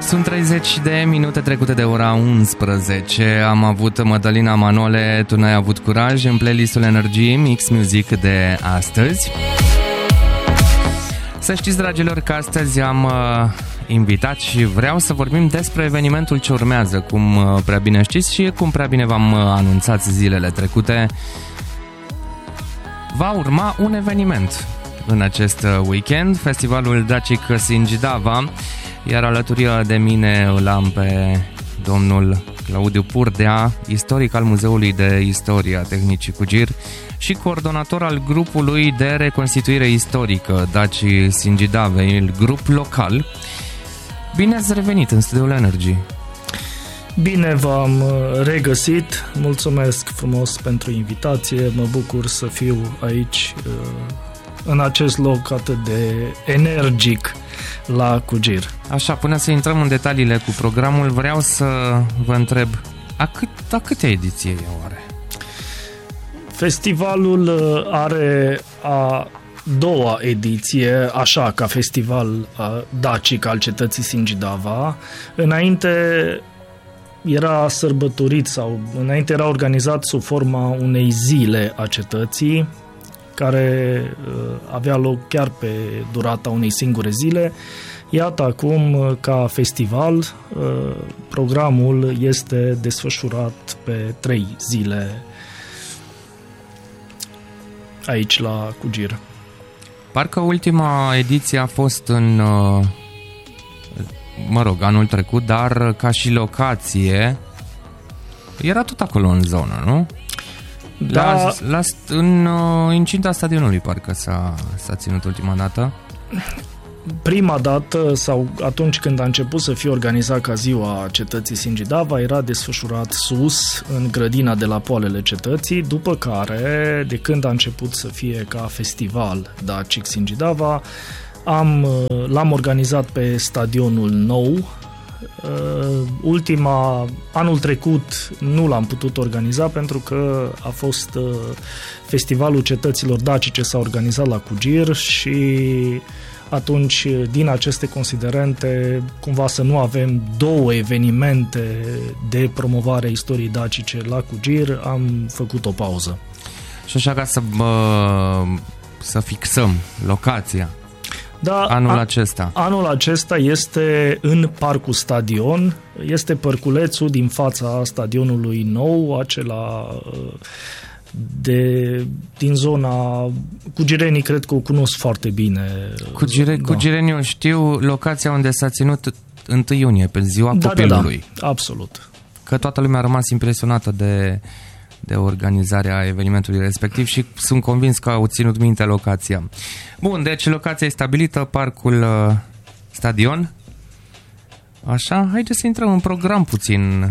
Sunt 30 de minute trecute de ora 11. Am avut Mădălina Manole, Tu n-ai avut curaj, în playlistul Energy Mix Music de astăzi. Să știți, dragilor, că astăzi am invitat și vreau să vorbim despre evenimentul ce urmează. Cum prea bine știți și cum prea bine v-am anunțat zilele trecute, va urma un eveniment în acest weekend, festivalul Dacic Singidava, iar alături de mine îl am pe domnul Claudiu Purdea, istoric al Muzeului de Istoria Tehnicii Cugir și coordonator al grupului de reconstituire istorică Dacic Singidava, grup local. Bine ați revenit în studioul Energy. Bine v-am regăsit, mulțumesc frumos pentru invitație, mă bucur să fiu aici în acest loc atât de energic la Cugir. Așa, până să intrăm în detaliile cu programul, vreau să vă întreb, a câtea ediție e oare? Festivalul are a doua ediție, așa, ca festival dacic al cetății Singidava. Înainte era sărbătorit sau înainte era organizat sub forma unei zile a cetății, care avea loc chiar pe durata unei singure zile. Iată acum, ca festival, programul este desfășurat pe 3 zile aici la Cugir. Parcă ultima ediție a fost în, anul trecut, dar ca și locație era tot acolo în zonă, nu? Da. În incinta stadionului parcă s-a ținut ultima dată. Prima dată, sau atunci când a început să fie organizat ca ziua cetății Singidava, era desfășurat sus, în grădina de la poalele cetății, după care, de când a început să fie ca festival Dacic Singidava, l-am organizat pe stadionul nou. Anul trecut nu l-am putut organiza pentru că a fost festivalul cetăților dacice, s-a organizat la Cugir și atunci, din aceste considerente, cumva să nu avem două evenimente de promovare a istoriei dacice la Cugir, am făcut o pauză. Și așa, ca să fixăm locația. Da, anul acesta este în Parcul Stadion, este parculețul din fața stadionului nou, acela din zona Cugirenii, cred că o cunosc foarte bine. Cugirenii o știu, locația unde s-a ținut 1 iunie, pe ziua copilului. Da, absolut. Că toată lumea a rămas impresionată de organizarea evenimentului respectiv și sunt convins că au ținut minte locația. Bun, deci locația e stabilită, Parcul Stadion. Așa, haideți să intrăm în program puțin.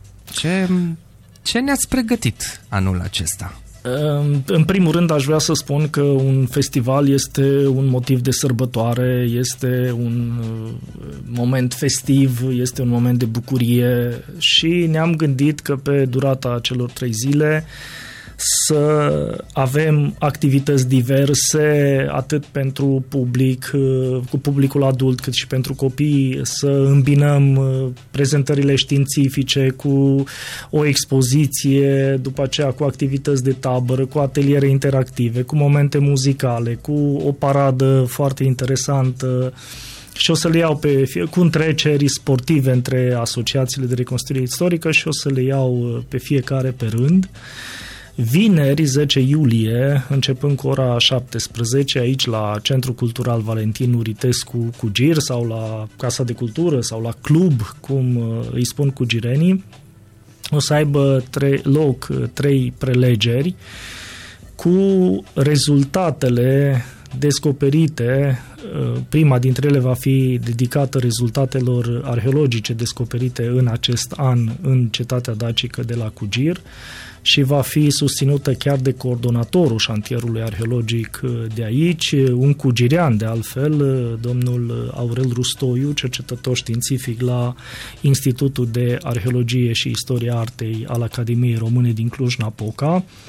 Ce ne-ați pregătit anul acesta? În primul rând aș vrea să spun că un festival este un motiv de sărbătoare, este un moment festiv, este un moment de bucurie și ne-am gândit că pe durata celor 3 zile să avem activități diverse, atât pentru public, cu publicul adult, cât și pentru copii, să îmbinăm prezentările științifice cu o expoziție, după aceea cu activități de tabără, cu ateliere interactive, cu momente muzicale, cu o paradă foarte interesantă și o să le iau cu întreceri sportive între asociațiile de reconstruire istorică și o să le iau pe fiecare pe rând. Vineri, 10 iulie, începând cu ora 17, aici la Centrul Cultural Valentin Uritescu Cugir sau la Casa de Cultură sau la club, cum îi spun cugirenii, o să aibă loc 3 prelegeri cu rezultatele descoperite. Prima dintre ele va fi dedicată rezultatelor arheologice descoperite în acest an în cetatea dacică de la Cugir și va fi susținută chiar de coordonatorul șantierului arheologic de aici, un cugirean de altfel, domnul Aurel Rustoiu, cercetător științific la Institutul de Arheologie și Istoria Artei al Academiei Române din Cluj-Napoca,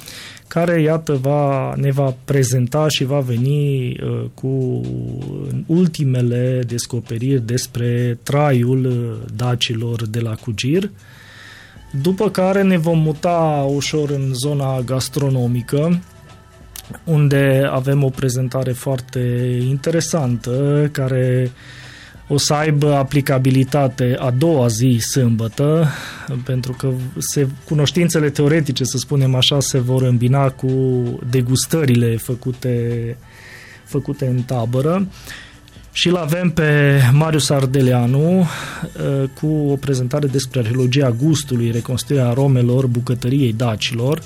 care, iată, ne va prezenta și va veni cu ultimele descoperiri despre traiul dacilor de la Cugir, după care ne vom muta ușor în zona gastronomică, unde avem o prezentare foarte interesantă, care o să aibă aplicabilitate a doua zi, sâmbătă, pentru că cunoștințele teoretice, să spunem așa, se vor îmbina cu degustările făcute în tabără. Și îl avem pe Marius Ardeleanu cu o prezentare despre arheologia gustului, reconstruirea aromelor, bucătăriei dacilor.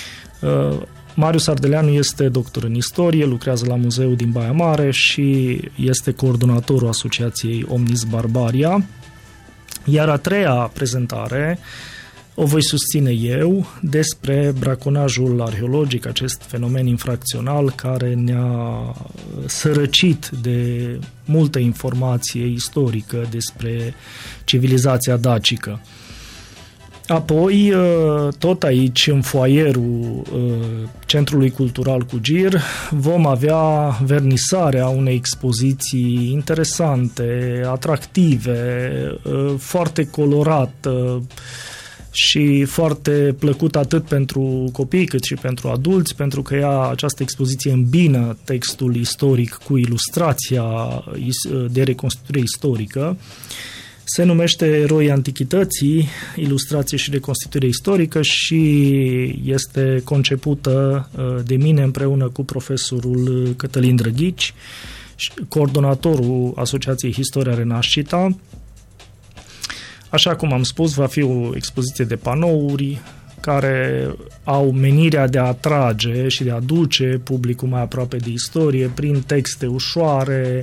Marius Ardeleanu este doctor în istorie, lucrează la muzeul din Baia Mare și este coordonatorul asociației Omnis Barbaria. Iar a treia prezentare o voi susține eu, despre braconajul arheologic, acest fenomen infracțional care ne-a sărăcit de multă informație istorică despre civilizația dacică. Apoi, tot aici, în foaierul Centrului Cultural Cugir, vom avea vernisarea unei expoziții interesante, atractive, foarte colorată și foarte plăcut atât pentru copii cât și pentru adulți, pentru că această expoziție îmbină textul istoric cu ilustrația de reconstruire istorică. Se numește Eroii Antichității, ilustrație și reconstituire istorică și este concepută de mine împreună cu profesorul Cătălin Drăghici, coordonatorul Asociației Historia Renascita. Așa cum am spus, va fi o expoziție de panouri care au menirea de a atrage și de a aduce publicul mai aproape de istorie prin texte ușoare,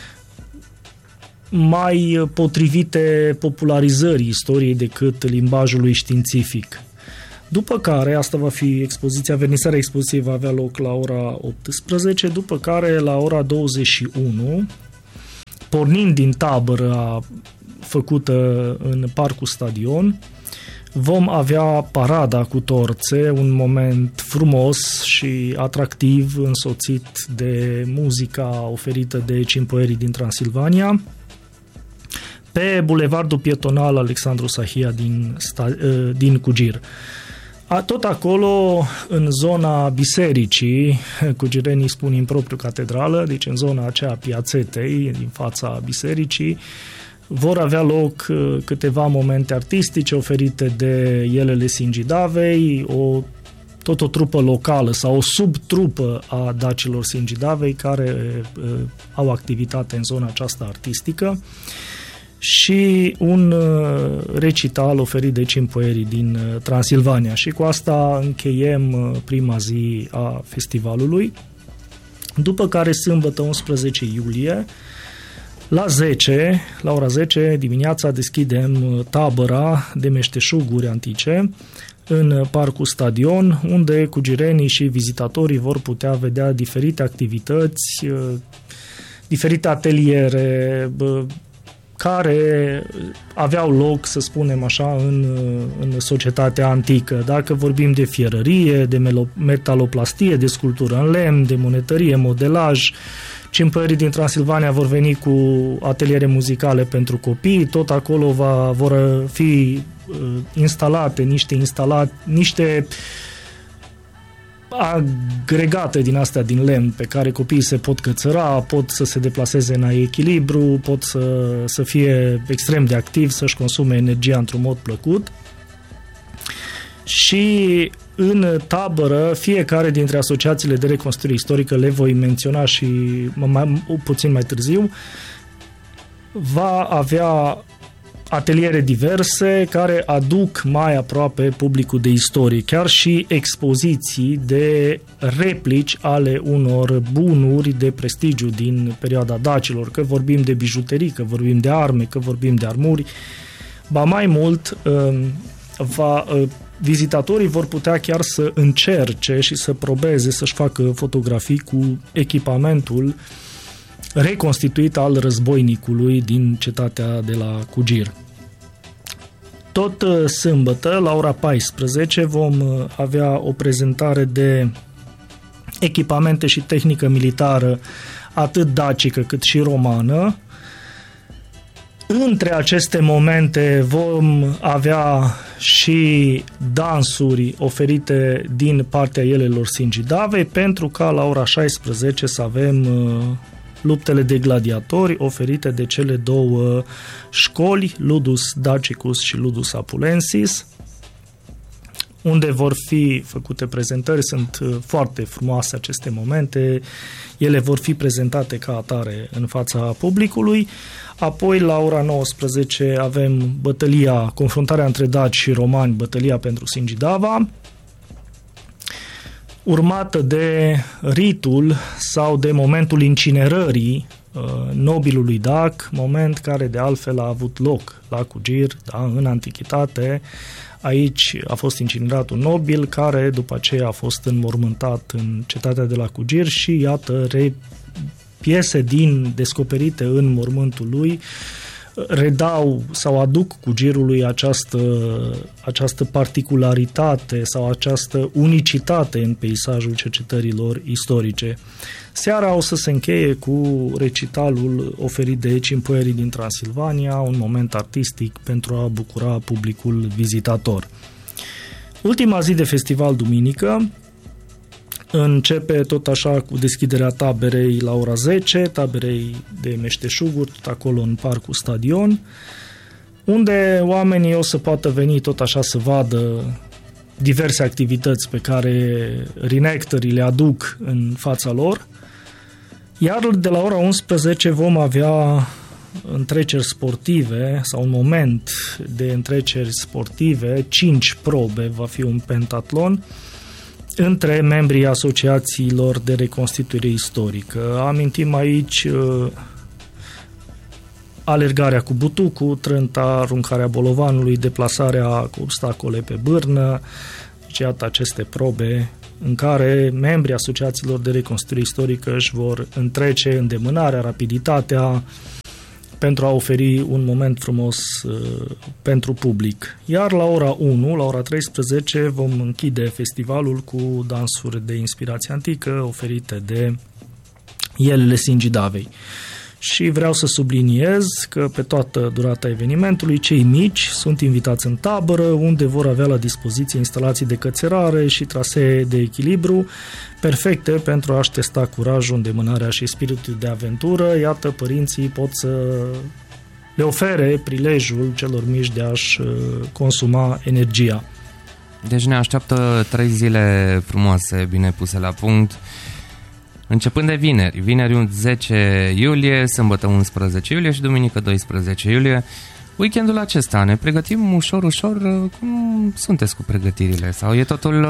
mai potrivite popularizării istoriei decât limbajului științific. După care, asta va fi vernisarea expoziției va avea loc la ora 18, după care la ora 21, pornind din tabăra făcută în Parcul Stadion, vom avea parada cu torțe, un moment frumos și atractiv, însoțit de muzica oferită de Cimpoerii din Transilvania, pe bulevardul pietonal Alexandru Sahia din Cugir. Tot acolo, în zona bisericii, cugirenii spun impropriu catedrală, deci în zona aceea Piațetei, din fața bisericii, vor avea loc câteva momente artistice oferite de Elele Singidavei, tot o trupă locală sau o subtrupă a dacilor Singidavei care au activitate în zona aceasta artistică, și un recital oferit de Cimpoerii din Transilvania. Și cu asta încheiem prima zi a festivalului. După care, sâmbătă 11 iulie, la ora 10 dimineața, deschidem tabăra de meșteșuguri antice în Parcul Stadion, unde cugirenii și vizitatorii vor putea vedea diferite activități, diferite ateliere care aveau loc, să spunem așa, în societatea antică. Dacă vorbim de fierărie, de metaloplastie, de sculptură în lemn, de monetărie, modelaj, Cimpoerii din Transilvania vor veni cu ateliere muzicale pentru copii, tot acolo vor fi instalate niște agregate din astea din lemn pe care copiii se pot cățăra, pot să se deplaseze în echilibru, pot să fie extrem de activi, să-și consume energia într-un mod plăcut. Și în tabără, fiecare dintre asociațiile de reconstruire istorică, le voi menționa și puțin mai târziu, va avea ateliere diverse care aduc mai aproape publicul de istorie, chiar și expoziții de replici ale unor bunuri de prestigiu din perioada dacilor, că vorbim de bijuterii, că vorbim de arme, că vorbim de armuri. Ba mai mult, vizitatorii vor putea chiar să încerce și să probeze, să-și facă fotografii cu echipamentul reconstituit al războinicului din cetatea de la Cugir. Tot sâmbătă, la ora 14, vom avea o prezentare de echipamente și tehnică militară, atât dacică cât și romană. Între aceste momente vom avea și dansuri oferite din partea Ielelor Singidavei, pentru ca la ora 16 să avem luptele de gladiatori oferite de cele două școli, Ludus Dacicus și Ludus Apulensis, unde vor fi făcute prezentări. Sunt foarte frumoase aceste momente, ele vor fi prezentate ca atare în fața publicului. Apoi la ora 19 avem bătălia, confruntarea între daci și romani, bătălia pentru Singidava, urmată de ritul sau de momentul incinerării nobilului dac, moment care de altfel a avut loc la Cugir, da, în antichitate. Aici a fost incinerat un nobil care după aceea a fost înmormântat în cetatea de la Cugir și iată, piese descoperite în mormântul lui redau sau aduc Cugirului această particularitate sau această unicitate în peisajul cercetărilor istorice. Seara o să se încheie cu recitalul oferit de Cimpoierii din Transilvania, un moment artistic pentru a bucura publicul vizitator. Ultima zi de festival, duminică, începe tot așa cu deschiderea taberei la ora 10, taberei de meșteșuguri, tot acolo în Parcul Stadion, unde oamenii o să poată veni tot așa să vadă diverse activități pe care reenactorii le aduc în fața lor. Iar de la ora 11 vom avea întreceri sportive sau un moment de întreceri sportive, 5 probe, va fi un pentatlon între membrii asociațiilor de reconstituire istorică. Amintim aici alergarea cu butucul, trânta, aruncarea bolovanului, deplasarea cu obstacole pe bârnă. Deci, iată aceste probe în care membrii asociațiilor de reconstituire istorică își vor întrece îndemânarea, rapiditatea pentru a oferi un moment frumos pentru public. Iar la ora 1, la ora 13, vom închide festivalul cu dansuri de inspirație antică oferite de Ielele Singidavei. Și vreau să subliniez că pe toată durata evenimentului, cei mici sunt invitați în tabără, unde vor avea la dispoziție instalații de cățărare și trasee de echilibru, perfecte pentru a-și testa curajul, îndemânarea și spiritul de aventură. Iată, părinții pot să le ofere prilejul celor mici de a-și consuma energia. Deci ne așteaptă 3 zile frumoase, bine puse la punct, începând de vineri 10 iulie, sâmbătă 11 iulie și duminică 12 iulie. Weekendul acesta ne pregătim ușor. Cum sunteți cu pregătirile? Sau e totul...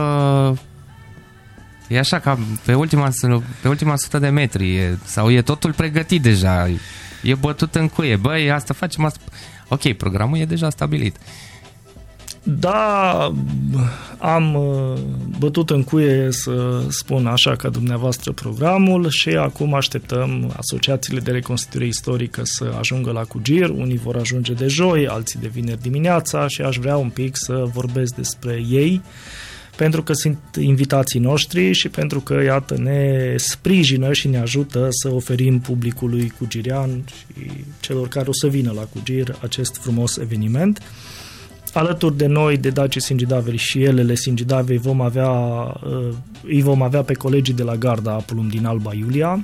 E așa ca pe ultima 100 de metri? Sau e totul pregătit deja? E bătut în cuie? Băi, asta facem, asta... Ok, programul e deja stabilit. Da, am bătut în cuie, să spun așa, ca dumneavoastră programul și acum așteptăm asociațiile de reconstituire istorică să ajungă la Cugir. Unii vor ajunge de joi, alții de vineri dimineața și aș vrea un pic să vorbesc despre ei, pentru că sunt invitații noștri și pentru că, iată, ne sprijină și ne ajută să oferim publicului cugirean și celor care o să vină la Cugir acest frumos eveniment. Alături de noi, de Dacii Singidavei și Ielele Singidavei, îi vom avea pe colegii de la Garda Apulum din Alba Iulia,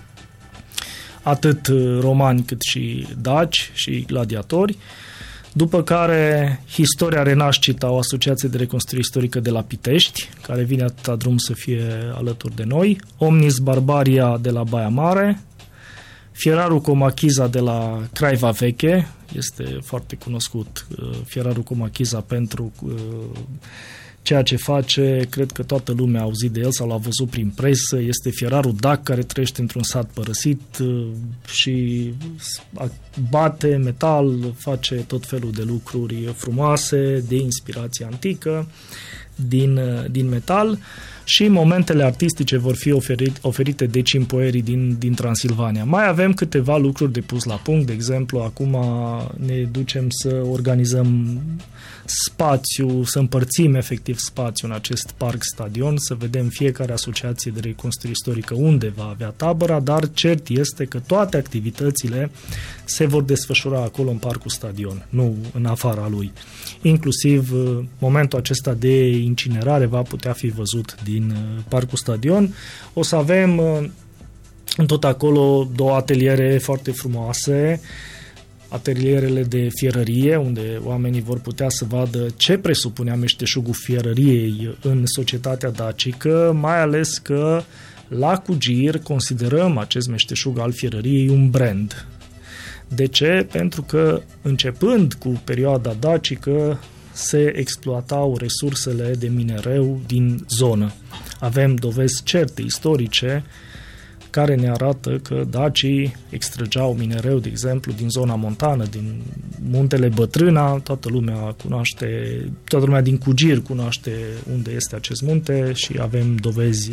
atât romani cât și daci și gladiatori, după care Historia Renascita, o asociație de reconstruire istorică de la Pitești, care vine atâta drum să fie alături de noi, Omnis Barbaria de la Baia Mare, Fieraru Comachiza de la Craiova Veche, este foarte cunoscut Fieraru Comachiza pentru ceea ce face, cred că toată lumea a auzit de el sau l-a văzut prin presă, este fierarul dac care trăiește într-un sat părăsit și bate metal, face tot felul de lucruri frumoase, de inspirație antică. din metal, și momentele artistice vor fi oferite de cimpoerii din Transilvania. Mai avem câteva lucruri de pus la punct, de exemplu, acum ne ducem să organizăm spațiu, să împărțim efectiv spațiu în acest parc-stadion, să vedem fiecare asociație de reconstruire istorică unde va avea tabăra, dar cert este că toate activitățile se vor desfășura acolo în parcul stadion, nu în afara lui. Inclusiv momentul acesta de incinerare va putea fi văzut din parcul stadion. O să avem tot acolo 2 ateliere foarte frumoase, atelierele de fierărie, unde oamenii vor putea să vadă ce presupunea meșteșugul fierăriei în societatea dacică, mai ales că la Cugir considerăm acest meșteșug al fierăriei un brand. De ce? Pentru că începând cu perioada dacică se exploatau resursele de minereu din zonă. Avem dovezi certe istorice care ne arată că dacii extrăgeau minereu, de exemplu, din zona montană, din muntele Bătrâna, toată lumea din Cugir cunoaște unde este acest munte și avem dovezi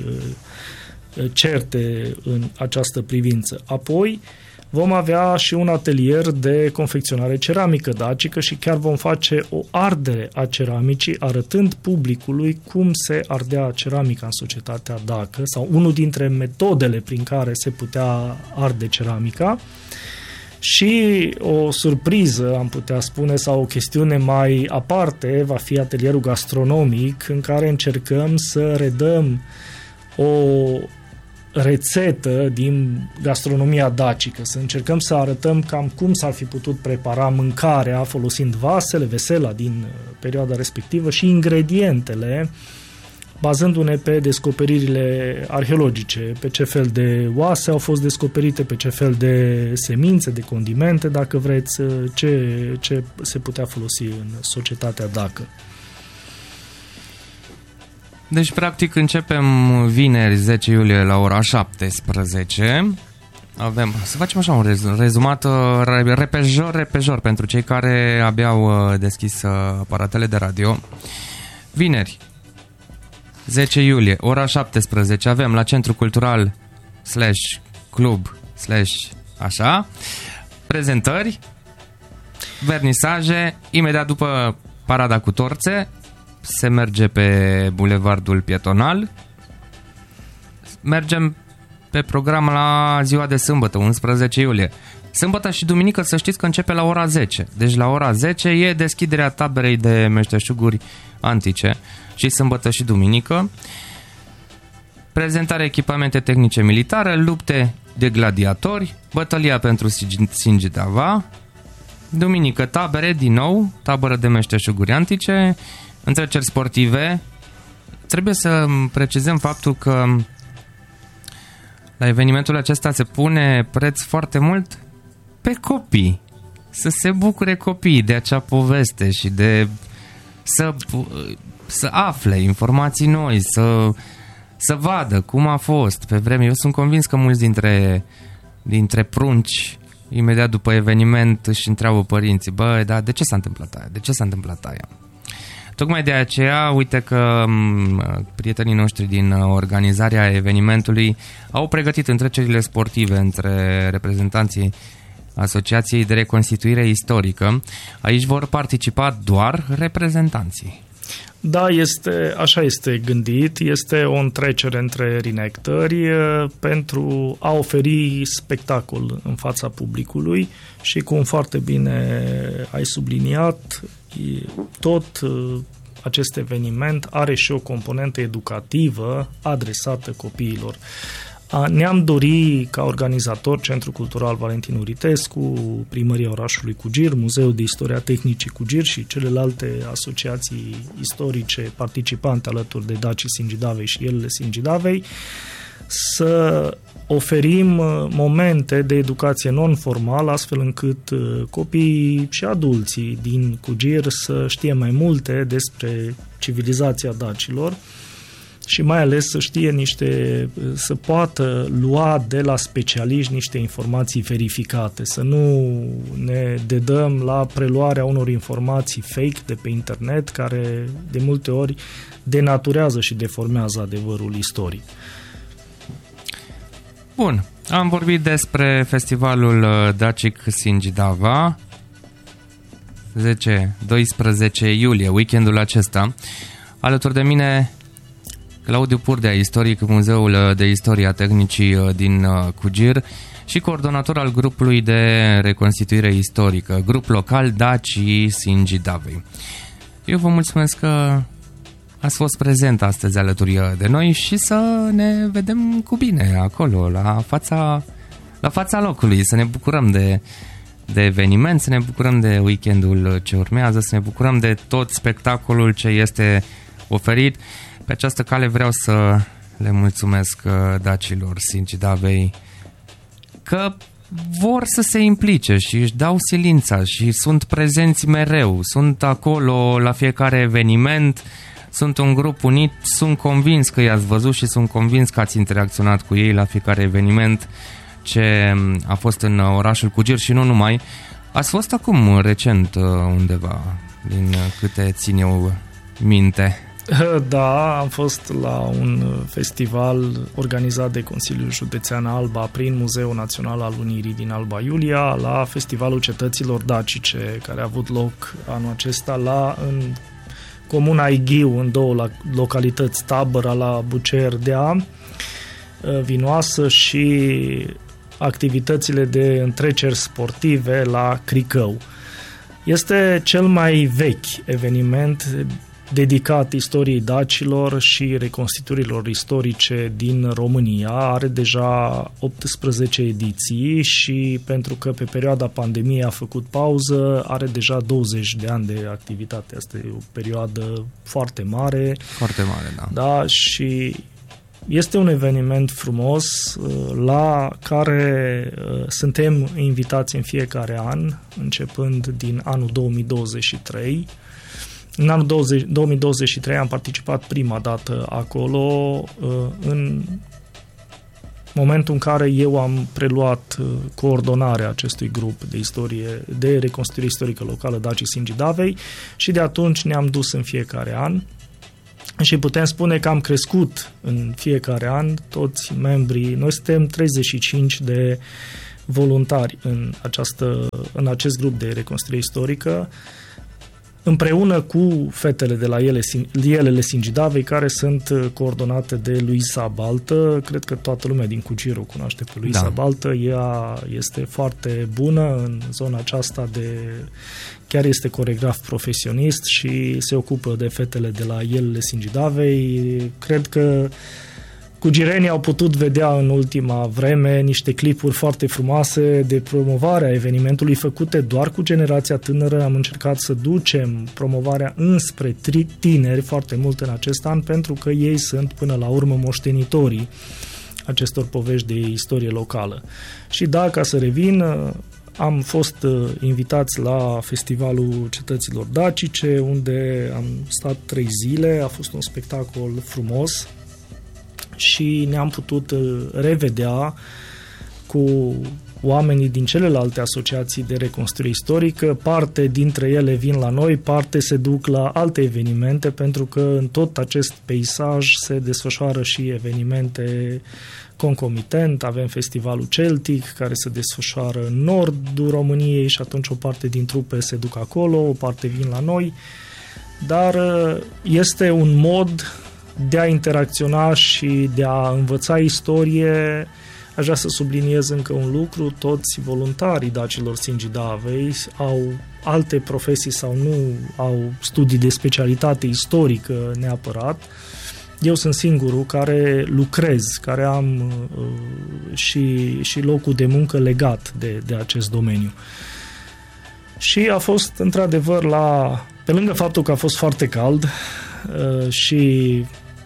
certe în această privință. Apoi vom avea și un atelier de confecționare ceramică dacică și chiar vom face o ardere a ceramicii, arătând publicului cum se ardea ceramica în societatea dacă, sau unul dintre metodele prin care se putea arde ceramica. Și o surpriză, am putea spune, sau o chestiune mai aparte, va fi atelierul gastronomic, în care încercăm să redăm o rețetă din gastronomia dacică, să încercăm să arătăm cam cum s-ar fi putut prepara mâncarea folosind vasele, vesela din perioada respectivă și ingredientele, bazându-ne pe descoperirile arheologice, pe ce fel de oase au fost descoperite, pe ce fel de semințe, de condimente, dacă vreți, ce se putea folosi în societatea dacă. Deci, practic, începem vineri 10 iulie la ora 17. Să facem așa un rezumat repejor pentru cei care abia au deschis aparatele de radio. Vineri 10 iulie, ora 17, avem la Centru Cultural /Club/ așa, prezentări, vernisaje, imediat după parada cu torțe, se merge pe bulevardul pietonal, mergem pe program la ziua de sâmbătă, 11 iulie. Sâmbătă și duminică să știți că începe la ora 10. Deci la ora 10 e deschiderea taberei de meșteșuguri antice și sâmbătă și duminică. Prezentarea echipamente tehnice militare, lupte de gladiatori, bătălia pentru Singidava. Duminică tabere, din nou, tabără de meșteșuguri antice, întreceri sportive. Trebuie să precizăm faptul că la evenimentul acesta se pune preț foarte mult pe copii. Să se bucure copiii de acea poveste și de să afle informații noi, să vadă cum a fost pe vreme. Eu sunt convins că mulți dintre prunci, imediat după eveniment, își întreabă părinții: băi, dar de ce s-a întâmplat aia? De ce s-a întâmplat aia? Tocmai de aceea, uite că prietenii noștri din organizarea evenimentului au pregătit întrecerile sportive între reprezentanții Asociației de Reconstituire Istorică. Aici vor participa doar reprezentanții. Da, așa este gândit. Este o întrecere între rinectări pentru a oferi spectacol în fața publicului și, cum foarte bine ai subliniat, tot acest eveniment are și o componentă educativă adresată copiilor. Ne-am dorit ca organizator Centrul Cultural Valentin Uritescu, Primăria orașului Cugir, Muzeul de Istoria Tehnicii Cugir și celelalte asociații istorice participante alături de Dacii Singidavei și Elele Singidavei, să oferim momente de educație non-formală, astfel încât copiii și adulții din Cugir să știe mai multe despre civilizația dacilor, și mai ales să poată lua de la specialiști niște informații verificate, să nu ne dedăm la preluarea unor informații fake de pe internet, care de multe ori denaturează și deformează adevărul istoric. Bun, am vorbit despre festivalul Dacic Singidava, 10-12 iulie, weekendul acesta. Alături de mine Claudiu Purdea, istoric, Muzeul de Istoria Tehnicii din Cugir și coordonator al grupului de reconstituire istorică, grup local Dacii Singidavei. Eu vă mulțumesc că ați fost prezent astăzi alături de noi și să ne vedem cu bine acolo, la fața locului, să ne bucurăm de eveniment, să ne bucurăm de weekendul ce urmează, să ne bucurăm de tot spectacolul ce este oferit. Pe această cale vreau să le mulțumesc dacilor Singidavei că vor să se implice și își dau silința și sunt prezenți mereu, sunt acolo la fiecare eveniment, sunt un grup unit, sunt convins că i-ați văzut și sunt convins că ați interacționat cu ei la fiecare eveniment ce a fost în orașul Cugir și nu numai. Ați fost acum recent undeva, din câte țin eu minte. Da, am fost la un festival organizat de Consiliul Județean Alba prin Muzeul Național al Unirii din Alba Iulia, la Festivalul Cetăților Dacice, care a avut loc anul acesta în comuna Ighiu, în două localități, Tabăra la Bucerdea, Vinoasă, și activitățile de întreceri sportive la Cricău. Este cel mai vechi eveniment dedicat istoriei dacilor și reconstituirilor istorice din România. Are deja 18 ediții și pentru că pe perioada pandemiei a făcut pauză, are deja 20 de ani de activitate. Asta e o perioadă foarte mare. Foarte mare, da. Da, și este un eveniment frumos la care suntem invitați în fiecare an, începând din anul 2023. În anul 2023 am participat prima dată acolo, în momentul în care eu am preluat coordonarea acestui grup de reconstituire istorică locală Dacii Singidavei, și de atunci ne-am dus în fiecare an. Și putem spune că am crescut în fiecare an, toți membrii. Noi suntem 35 de voluntari în acest grup de reconstruire istorică, împreună cu fetele de la Elele Singidavei, care sunt coordonate de Luisa Baltă. Cred că toată lumea din Cugir o cunoaște pe Luisa Baltă. Ea este foarte bună în zona aceasta, chiar este coregraf profesionist și se ocupă de fetele de la Elele Singidavei. Cred că cugirenii au putut vedea în ultima vreme niște clipuri foarte frumoase de promovare a evenimentului, făcute doar cu generația tânără. Am încercat să ducem promovarea înspre tineri foarte mult în acest an, pentru că ei sunt până la urmă moștenitorii acestor povești de istorie locală. Și ca să revin, am fost invitați la Festivalul Cetăților Dacice, unde am stat 3 zile, a fost un spectacol frumos și ne-am putut revedea cu oamenii din celelalte asociații de reconstruire istorică. Parte dintre ele vin la noi, parte se duc la alte evenimente, pentru că în tot acest peisaj se desfășoară și evenimente concomitent. Avem Festivalul Celtic, care se desfășoară în nordul României și atunci o parte din trupe se duc acolo, o parte vin la noi, dar este un mod de a interacționa și de a învăța istorie. Aș vrea să subliniez încă un lucru: toți voluntarii Dacilor Singidavei au alte profesii sau nu au studii de specialitate istorică neapărat. Eu sunt singurul care lucrez, care am și locul de muncă legat de acest domeniu. Și a fost într-adevăr, pe lângă faptul că a fost foarte cald și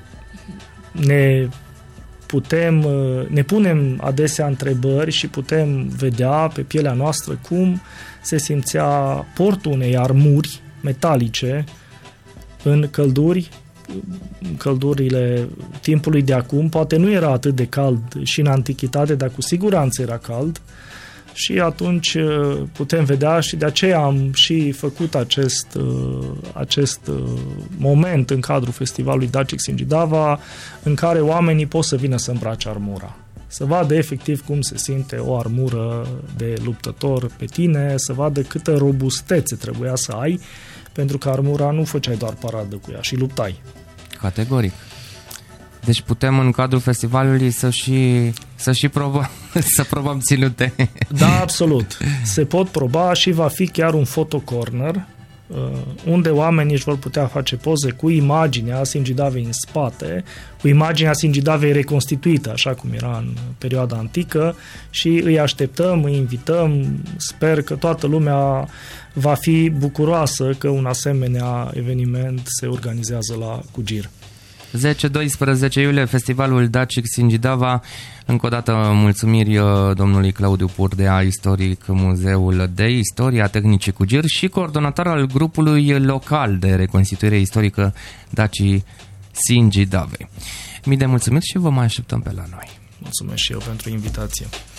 ne punem adesea întrebări și putem vedea pe pielea noastră cum se simțea portul unei armuri metalice în călduri căldurile timpului de acum. Poate nu era atât de cald și în antichitate, dar cu siguranță era cald. Și atunci putem vedea și de aceea am și făcut acest moment în cadrul festivalului Dacic Singidava, în care oamenii pot să vină să îmbrace armura. Să vadă efectiv cum se simte o armură de luptător pe tine, să vadă câtă robustețe trebuia să ai, pentru că armura nu făceai doar paradă cu ea, și luptai. Categoric. Deci putem în cadrul festivalului să și probăm, să probăm ținute. Da, absolut. Se pot proba și va fi chiar un photo corner unde oamenii își vor putea face poze cu imaginea Singidavei în spate, cu imaginea Singidavei reconstituită, așa cum era în perioada antică, și îi așteptăm, îi invităm. Sper că toată lumea va fi bucuroasă că un asemenea eveniment se organizează la Cugir. 10-12 iulie, festivalul Dacic Singidava. Încă o dată mulțumiri domnului Claudiu Purdea, istoric Muzeul de Istoria Tehnicii Cugir și coordonator al grupului local de reconstituire istorică Dacic Singidavei. Mii de mulțumiri și vă mai așteptăm pe la noi. Mulțumesc și eu pentru invitație.